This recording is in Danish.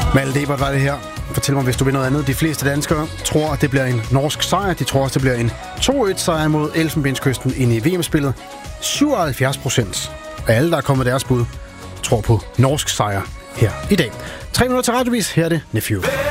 Malte Ebert var det her. Fortæl mig, hvis du vil noget andet. De fleste danskere tror, at det bliver en norsk sejr. De tror også, det bliver en 2-1-sejr mod Elfenbenskysten ind i VM-spillet. 77% af alle, der er kommet deres bud, tror på norsk sejr her i dag. 3 minutter til radiovis. Her er det Nephew.